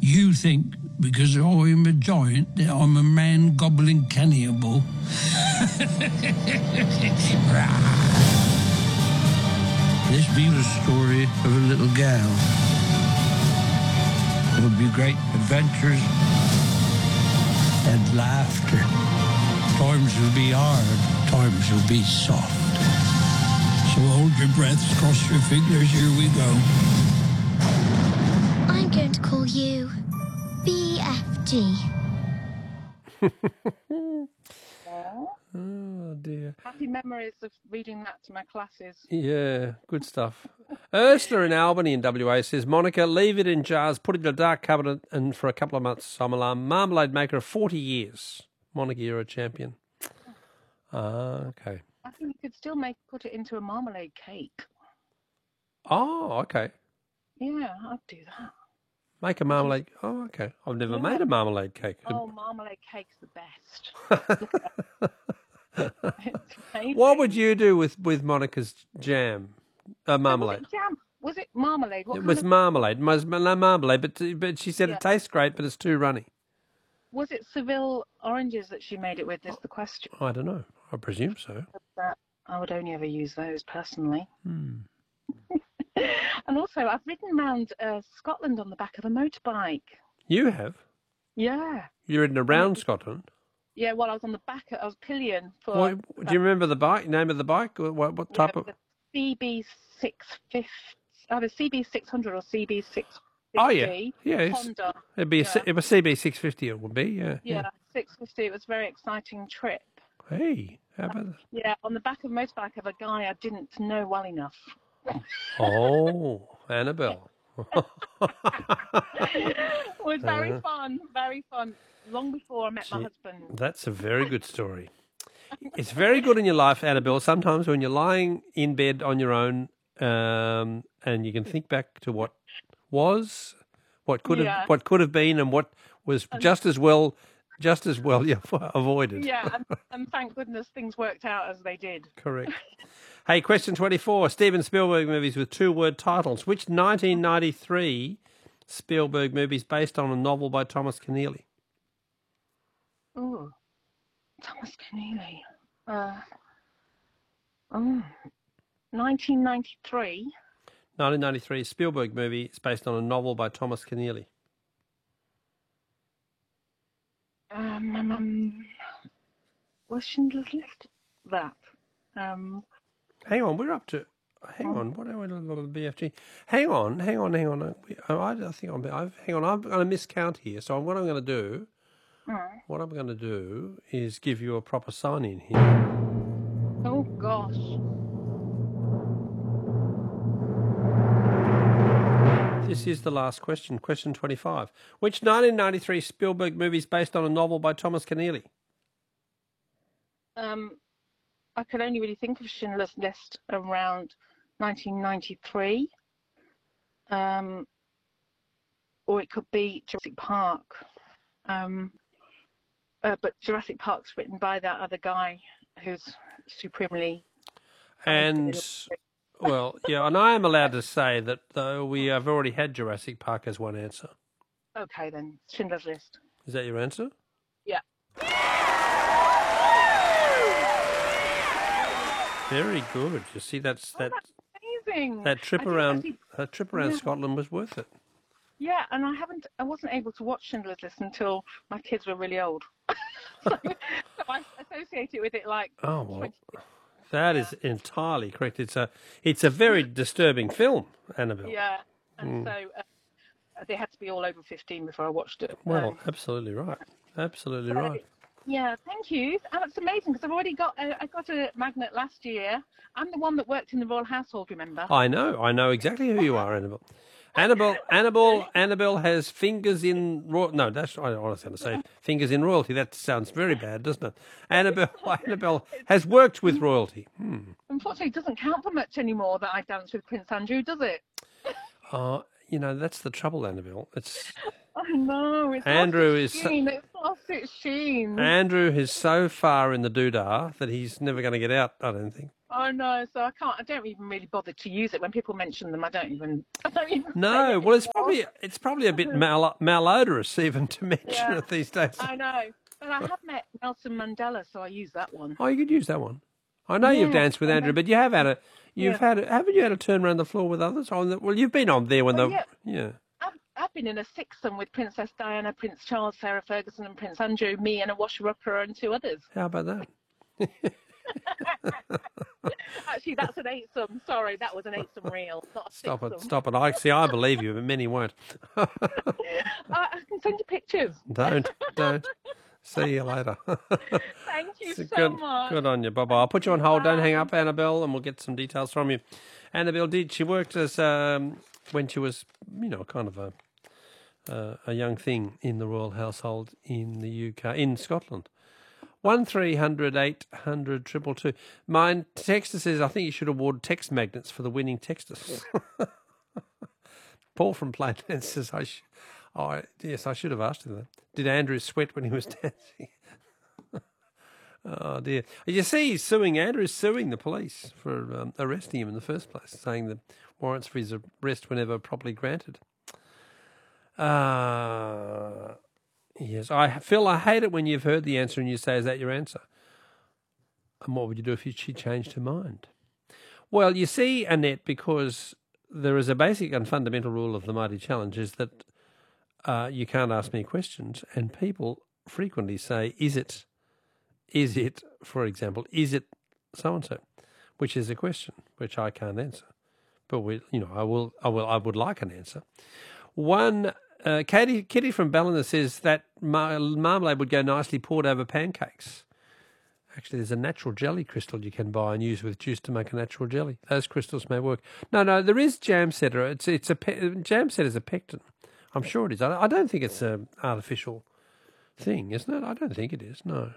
You think because I'm a giant that I'm a man gobbling cannibal. This be the story of a little gal. There'll be great adventures and laughter. Times will be hard, times will be soft. So hold your breaths, cross your fingers, here we go. I'm going to call you BFG. Oh, dear. Happy memories of reading that to my classes. Yeah, good stuff. Ursula in Albany in WA says, Monica, leave it in jars, put it in a dark cupboard, and for a couple of months, I'm a marmalade maker of 40 years. Monica, you're a champion. Okay. I think you could still put it into a marmalade cake. Oh, okay. Yeah, I'd do that. Make a marmalade. Oh, okay. I've never made a marmalade cake. Oh, marmalade cake's the best. What would you do with Monica's jam? Marmalade. Was it jam? Was it marmalade? It was marmalade. It was marmalade, but she said it tastes great, but it's too runny. Was it Seville oranges that she made it with, is the question. I don't know. I presume so. I would only ever use those personally. And also, I've ridden around Scotland on the back of a motorbike. You have? Yeah. You're ridden around Scotland? Yeah, well, I was on the back. I was pillion for. Do you remember the name of the bike? What type of? CB650, either CB600 or CB650. Oh yeah, yeah. Honda. It was CB650. It would be, yeah. Yeah, 650. It was a very exciting trip. Hey, how about that? Yeah, on the back of a motorbike of a guy I didn't know well enough. Oh, Annabelle. It was very fun, very fun. Long before I met my husband. That's a very good story. It's very good in your life, Annabelle. Sometimes when you're lying in bed on your own, and you can think back to what was, what could have been, and what was just as well avoided. Yeah, and thank goodness things worked out as they did. Correct. Hey, question 24. Steven Spielberg movies with two-word titles. Which 1993 Spielberg movie is based on a novel by Thomas Keneally? Oh, Thomas Keneally. 1993. 1993 Spielberg movie is based on a novel by Thomas Keneally. Was Schindler's List that? Hang on, we're up to. Hang on, what are we looking at BFG? Hang on. I think hang on. I'm going to miscount here. So what I'm going to do is give you a proper sign in here. Oh gosh. This is the last question, question 25. Which 1993 Spielberg movie is based on a novel by Thomas Keneally? I could only really think of Schindler's List around 1993. Or it could be Jurassic Park. But Jurassic Park's written by that other guy who's supremely... And... Well, yeah, and I am allowed to say that, though, we have already had Jurassic Park as one answer. Okay, then. Schindler's List. Is that your answer? Yeah. Very good. You see, that's amazing. That trip around Scotland was worth it. Yeah, and I wasn't able to watch Schindler's List until my kids were really old. so I associate it with it like... Oh, well... That is entirely correct. It's a very disturbing film, Annabelle. Yeah, and so they had to be all over 15 before I watched it. Well, absolutely right. Absolutely right. Yeah, thank you. And it's amazing because I've already got I got a magnet last year. I'm the one that worked in the royal household, remember? I know exactly who you are, Annabelle. Annabelle has fingers in no, that's I was going to say fingers in royalty. That sounds very bad, doesn't it? Annabelle has worked with royalty. Unfortunately, it doesn't count for much anymore that I danced with Prince Andrew, does it? That's the trouble, Annabelle. I know. It's lost its sheen. Andrew is so far in the doodah that he's never going to get out, I don't think. I know, so I don't even really bother to use it when people mention them. I don't even say No, it well, it's anymore. probably a bit malodorous even to mention Yeah, it these days. I know. But I have met Nelson Mandela, so I use that one. Oh, you could use that one. I know you've Yeah, danced with and Andrew, then but you have had yeah. haven't you had a turn around the floor with others? Well, you've been on there when Oh yeah, yeah. I've been in a sixsome with Princess Diana, Prince Charles, Sarah Ferguson, and Prince Andrew. Me and a washer-upper and 2 others. How about that? Actually, that's an eightsome. Sorry, that was an eightsome reel, not a Stop it, sixsome. stop it. I believe you, but many won't. I can send you pictures. Don't. See you later. Thank you so good, much. good on you. Bye-bye. I'll put you on hold. Don't Bye. hang up, Annabelle, and we'll get some details from you. Annabelle she worked as, when she was, kind of a young thing in the royal household in the UK, in Scotland. 1300 800 222. Mine texter says, I think you should award text magnets for the winning texters. Paul from Plainland says, yes, I should have asked him that. Did Andrew sweat when he was dancing? Oh, dear. You see, Andrew's suing the police for arresting him in the first place, saying that warrants for his arrest were never properly granted. Yes, Phil, I hate it when you've heard the answer and you say, is that your answer? And what would you do if she changed her mind? Well, you see, Annette, because there is a basic and fundamental rule of the Mighty Challenge is that you can't ask me questions, and people frequently say, is it, for example, is it so-and-so, which is a question which I can't answer. But I would like an answer. One, Kitty from Ballina says that marmalade would go nicely poured over pancakes. Actually, there's a natural jelly crystal you can buy and use with juice to make a natural jelly. Those crystals may work. No, there is jam setter. Jam setter is a pectin. I'm sure it is. I don't think it's an artificial thing, isn't it? I don't think it is. No.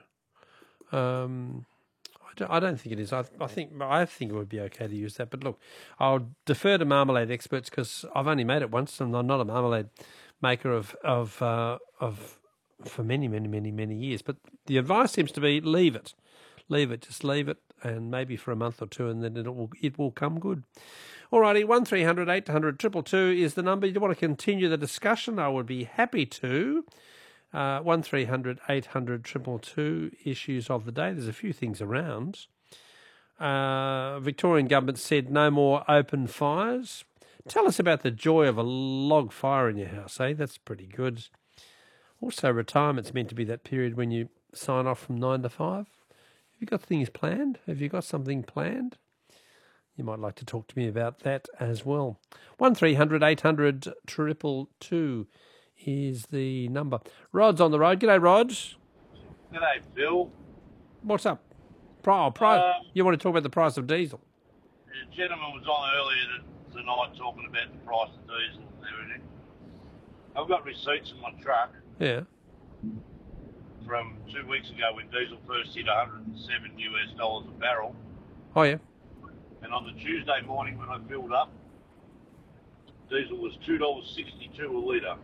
I don't think it is. I think it would be okay to use that. But look, I'll defer to marmalade experts because I've only made it once, and I'm not a marmalade maker for many, many, many, many years. But the advice seems to be leave it, just leave it, and maybe for a month or two, and then it will come good. Alrighty, 1300 800 222 is the number. You want to continue the discussion? I would be happy to. 1300 800 222 issues of the day. There's a few things around. Victorian government said no more open fires. Tell us about the joy of a log fire in your house, eh? That's pretty good. Also, retirement's meant to be that period when you sign off from 9 to 5. Have you got things planned? Have you got something planned? You might like to talk to me about that as well. 1300 800 222 is the number. Rod's on the road. G'day, Rod. G'day, Phil. What's up? You want to talk about the price of diesel? The gentleman was on earlier tonight talking about the price of diesel and everything. I've got receipts in my truck. Yeah. From 2 weeks ago when diesel first hit $107 a barrel. Oh, yeah. And on the Tuesday morning when I filled up, diesel was $2.62 a litre.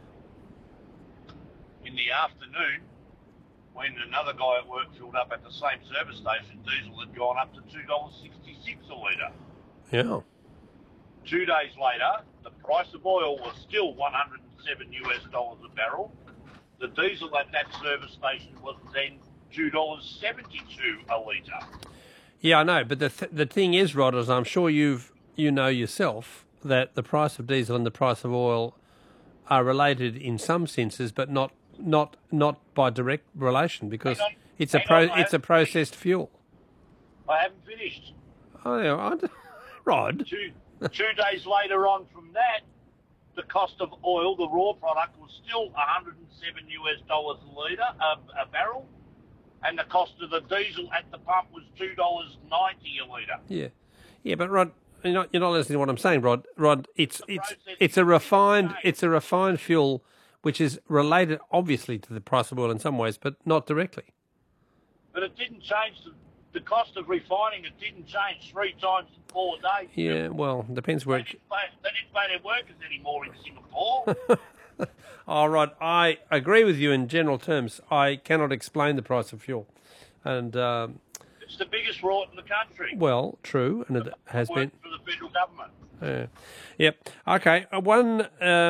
In the afternoon, when another guy at work filled up at the same service station, diesel had gone up to $2.66 a litre. Yeah. 2 days later, the price of oil was still $107 a barrel. The diesel at that service station was then $2.72 a litre. Yeah, I know, but the thing is, Rod, as I'm sure you know yourself, that the price of diesel and the price of oil are related in some senses, but not by direct relation, because it's a processed fuel. I haven't finished. Oh, yeah, Rod. Two days later on from that, the cost of oil, the raw product, was still $107 a litre, a barrel, and the cost of the diesel at the pump was $2.90 a litre. Yeah, but Rod, you're not listening to what I'm saying, Rod. Rod, it's a refined fuel, which is related obviously to the price of oil in some ways, but not directly. But it didn't change the cost of refining. It didn't change 3 times in 4 days. Yeah, well, depends where. They didn't pay their workers anymore in Singapore. Oh, Rod, I agree with you in general terms. I cannot explain the price of fuel, and It's It's the biggest rort in the country. Well, true, and it has Works been. for the federal government. Yep. Okay. One